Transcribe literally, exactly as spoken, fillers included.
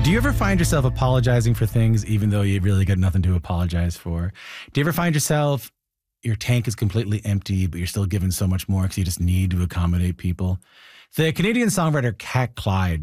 Do you ever find yourself apologizing for things even though you really got nothing to apologize for? Do you ever find yourself, your tank is completely empty, but you're still giving so much more because you just need to accommodate people? The Canadian songwriter Cat Clyde